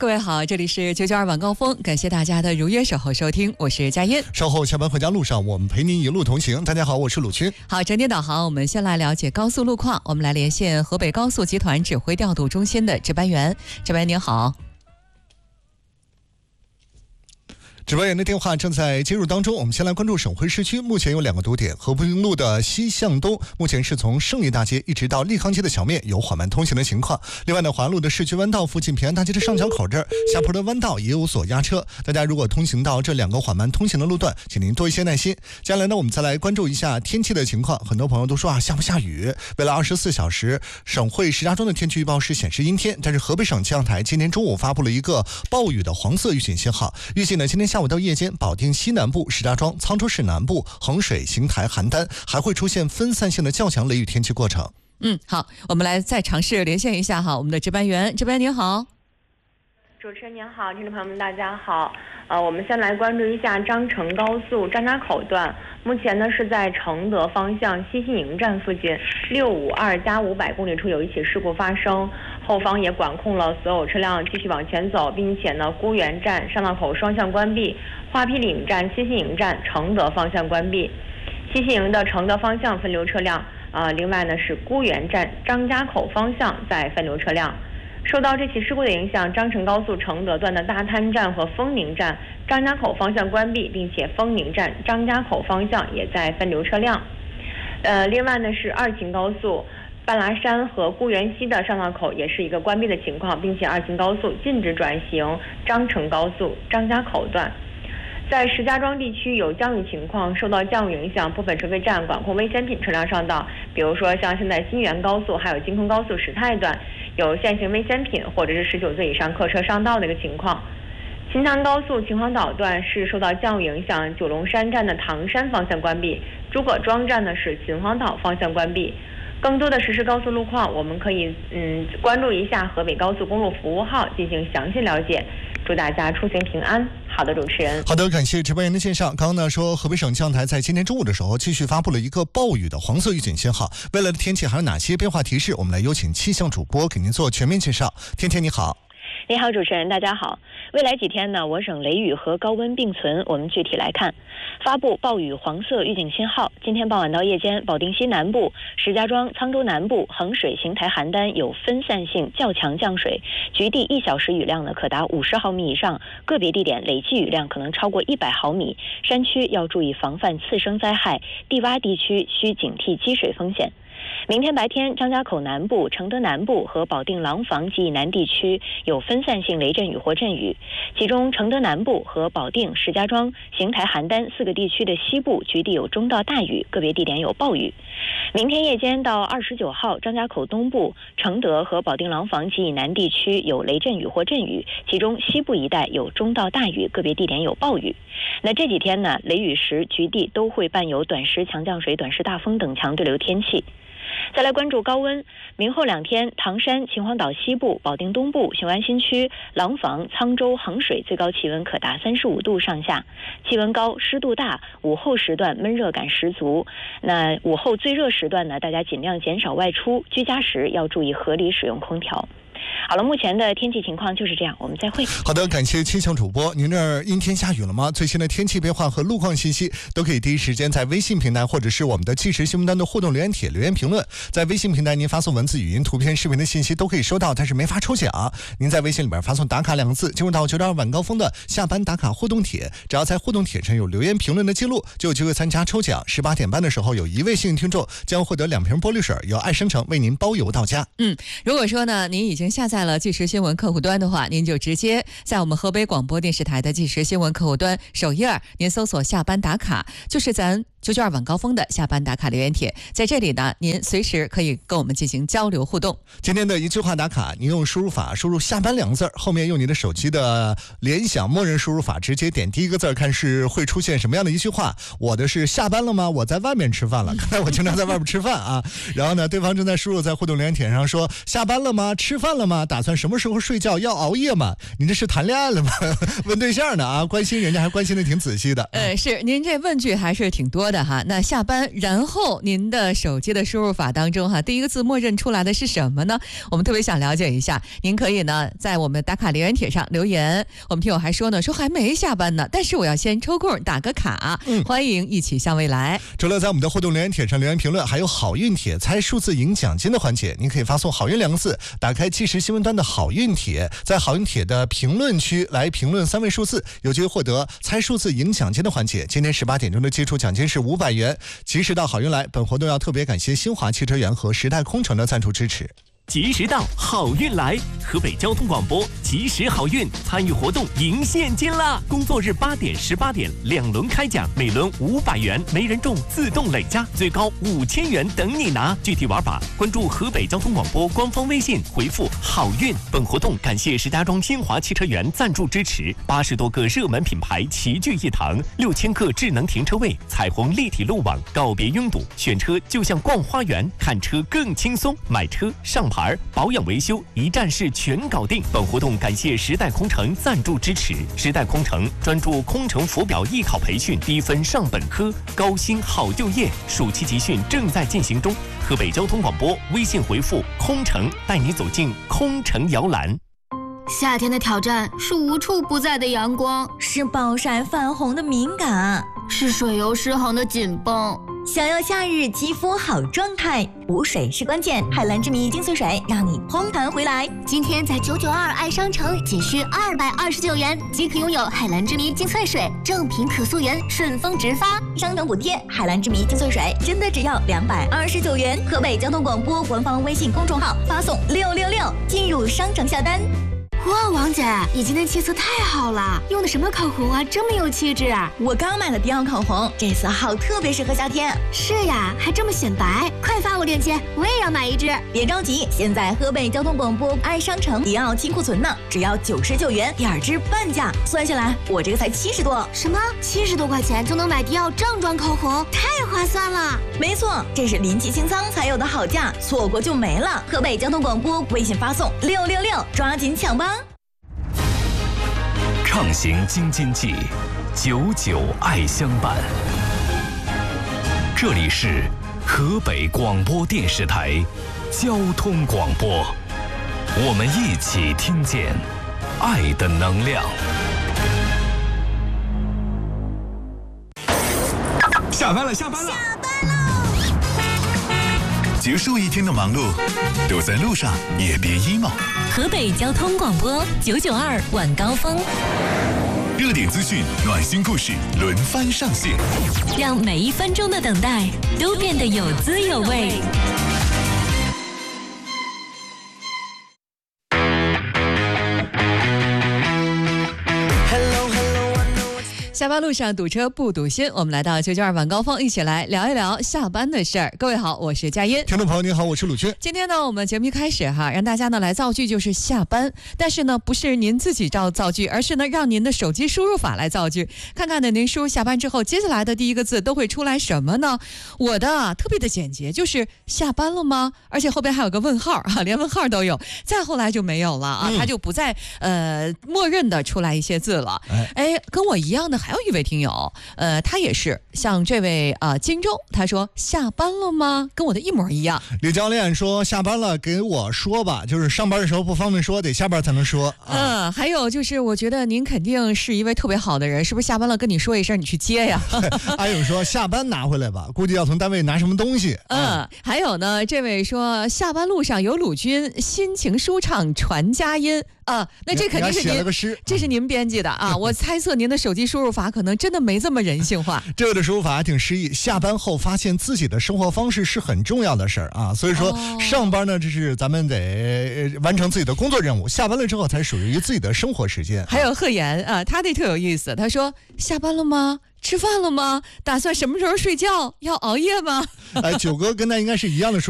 各位好，这里是992晚高峰，感谢大家的如约守候收听，我是佳音。 稍后下班回家路上，我们陪您一路同行。大家好，我是鲁军。 好，整点导航，我们先来了解高速路况。我们来连线河北高速集团指挥调度中心的值班员。值班员您好。 值班员的电话正在接入当中，我们先来关注省会市区，目前有2个堵点，和平路的西向东，目前是从胜利大街一直到利康街的小面有缓慢通行的情况。另外呢，华路的市区弯道附近平安大街的上角口这儿，下坡的弯道也有所压车，大家如果通行到这2个缓慢通行的路段，请您多一些耐心。接下来呢，我们再来关注一下天气的情况。很多朋友都说下不下雨？为了24小时，省会石家庄的天气预报是显示阴天，但是河北省气象台今天中午发布了一个暴雨的黄色预警信号，预计呢今天下午到夜间，保定西南部、石家庄、沧州市南部、衡水、邢台、邯郸还会出现分散性的较强雷雨天气过程。 好，我们来再尝试连线一下我们的值班员。值班员您好。 主持人您好，听众朋友们大家好。我们先来关注一下张成高速张家口段，目前呢是在承德方向西信营站附近652+500公里处有一起事故发生，后方也管控了所有车辆继续往前走，并且呢沽源站上道口双向关闭，花圯岭站、西信营站承德方向关闭，西信营的承德方向分流车辆另外呢是沽源站张家口方向在分流车辆。受到这起事故的影响，张成高速承德段的大滩站和丰宁站张家口方向关闭，并且丰宁站张家口方向也在分流车辆。另外呢是2秦高速半拉山和沽源西的上道口也是一个关闭的情况，并且2秦高速禁止转行张成高速张家口段。在石家庄地区有降雨情况，受到降雨影响，部分收费站管控危险品车辆上道，比如说像现在新源高速还有京通高速石泰段有限行危险品或者是19岁以上客车上道的一个情况。秦唐高速秦皇岛段是受到降雨影响，九龙山站的唐山方向关闭，诸葛庄站呢是秦皇岛方向关闭。更多的实时高速路况，我们可以关注一下河北高速公路服务号进行详细了解。祝大家出行平安。好的，主持人。 好的，感谢值班员的介绍。刚刚呢说，河北省气象台在今天中午的时候继续发布了一个暴雨的黄色预警信号。未来的天气还有哪些变化提示？我们来有请气象主播给您做全面介绍。天天你好。 你好，主持人，大家好。未来几天呢，我省雷雨和高温并存。我们具体来看，发布暴雨黄色预警信号。今天傍晚到夜间，保定西南部、石家庄、沧州南部、衡水、邢台、邯郸有分散性较强降水，局地1小时雨量呢可达50毫米以上，个别地点累计雨量可能超过100毫米。山区要注意防范次生灾害，低洼地区需警惕积水风险。明天白天，张家口南部、承德南部和保定廊坊及以南地区有分散性雷阵雨或阵雨，其中承德南部和保定、石家庄、邢台、邯郸4个地区的西部局地有中到大雨，个别地点有暴雨。明天夜间到29号，张家口东部、承德和保定廊坊及以南地区有雷阵雨或阵雨，其中西部一带有中到大雨，个别地点有暴雨。那这几天呢，雷雨时局地都会伴有短时强降水、短时大风等强对流天气。再来关注高温，明后2天，唐山、秦皇岛西部、保定东部、雄安新区、廊坊、沧州、衡水最高气温可达35度上下，气温高，湿度大，午后时段闷热感十足。那午后最热时段呢，大家尽量减少外出，居家时要注意合理使用空调。好了，目前的天气情况就是这样，我们再会。 好的，感谢气象主播。您这儿阴天下雨了吗？最新的天气变化和路况信息都可以第一时间在微信平台或者是我们的即时新闻端的互动留言帖留言评论。在微信平台您发送文字、语音、图片、视频的信息都可以收到，但是没法抽奖。您在微信里边发送打卡2个字，进入到992晚高峰的下班打卡互动帖，只要在互动帖上有留言评论的记录，就有机会参加抽奖。18点半的时候，有1位幸运听众将获得2瓶玻璃水，由爱生城为您包邮到家。 如果说呢您已经下载了即时新闻客户端的话，您就直接在我们河北广播电视台的即时新闻客户端首页，您搜索下班打卡，就是咱992晚高峰的下班打卡留言帖，在这里呢您随时可以跟我们进行交流互动。 今天的一句话打卡，您用输入法输入下班2个字，后面用你的手机的联想默认输入法直接点第一个字，看是会出现什么样的一句话。我的是下班了吗？我在外面吃饭了，看来我经常在外面吃饭啊。然后呢，对方正在输入在互动留言帖上说下班了吗？吃饭了吗？打算什么时候睡觉？要熬夜吗？你这是谈恋爱了吗？问对象呢啊，关心人家还关心的挺仔细的。 是您这问句还是挺多的。 的哈。那下班然后您的手机的输入法当中哈，第一个字默认出来的是什么呢？我们特别想了解一下。您可以呢在我们打卡留言帖上留言。我们听友还说呢，说还没下班呢，但是我要先抽空打个卡。欢迎一起向未来。 除了在我们的互动留言帖上留言评论，还有好运帖猜数字赢奖金的环节，您可以发送好运2个字，打开即时新闻端的好运帖，在好运帖的评论区来评论3位数字，有机会获得猜数字赢奖金的环节。今天18点钟的基础奖金是500元，及时到好运来。本活动要特别感谢新华汽车园和时代空城的赞助支持。 及时到，好运来！河北交通广播及时好运，参与活动赢现金啦！工作日8点、18点2轮开奖，每轮500元，没人中自动累加，最高5000元等你拿。具体玩法关注河北交通广播官方微信，回复好运。本活动感谢石家庄新华汽车园赞助支持，80多个热门品牌齐聚一堂，6000个智能停车位，彩虹立体路网，告别拥堵，选车就像逛花园，看车更轻松，买车上牌保养维修一站式全搞定。本活动感谢时代空城赞助支持。时代空城专注空乘浮表艺考培训，低分上本科，高薪好就业。暑期集训正在进行中。河北交通广播微信回复空城，带你走进空城摇篮。 夏天的挑战是无处不在的阳光， 是暴晒泛红的敏感， 是水油失衡的紧绷。 想要夏日肌肤好状态，补水是关键。海蓝之谜精粹水让你嘭弹回来。 今天在992爱商城仅需229元即可拥有海蓝之谜精粹水，正品可溯源，顺丰直发， 商城补贴。海蓝之谜精粹水真的只要229元。河北交通广播官方微信公众号发送666进入商城下单。 哇，王姐，你今天气色太好了，用的什么口红啊，这么有气质啊！ 我刚买了迪奥口红，这色号特别适合夏天。 是呀，还这么显白，快发我链接，我也要买一支。 别着急，现在河北交通广播爱商城迪奥清库存呢，只要99元，2支半价，算下来我这个才70多。 什么？70多块钱就能买迪奥正装口红，太划算了！ 没错，这是临期清仓才有的好价，错过就没了。河北交通广播微信发送666，抓紧抢吧！ 畅行京津冀，99爱相伴。这里是河北广播电视台交通广播，我们一起听见爱的能量。 下班了，下班了，下班喽！结束一天的忙碌，都在路上，也别 emo。 河北交通广播992晚高峰， 热点资讯、暖心故事轮番上线， 让每1分钟的等待都变得有滋有味。 下班路上堵车不堵心，我们来到992晚高峰，一起来聊一聊下班的事儿。各位好，我是佳音。 听众朋友您好，我是鲁军。 今天呢，我们节目一开始哈，让大家呢来造句，就是下班。但是呢，不是您自己造句，而是呢让您的手机输入法来造句，看看呢您输入下班之后，接下来的第一个字都会出来什么呢？我的特别的简洁，就是下班了吗？而且后边还有个问号啊，连问号都有，再后来就没有了啊，它就不再默认的出来一些字了。哎，跟我一样的还有一位听友，他也是像这位荆州，他说下班了吗？跟我的一模一样。 李教练说下班了给我说吧，就是上班的时候不方便说，得下班才能说。 还有就是我觉得您肯定是一位特别好的人，是不是下班了跟你说一声你去接呀？ 阿勇说下班拿回来吧，估计要从单位拿什么东西。 还有呢，这位说下班路上有鲁军，心情舒畅传佳音。那这肯定是您，这是您编辑的啊！我猜测您的手机输入法可能真的没这么人性化。 这个的输入法还挺诗意，下班后发现自己的生活方式是很重要的事儿啊，所以说上班呢，这是咱们得完成自己的工作任务，下班了之后才属于自己的生活时间。 还有贺岩啊，他那特有意思，他说下班了吗？吃饭了吗？打算什么时候睡觉？要熬夜吗？ 九哥跟他应该是一样的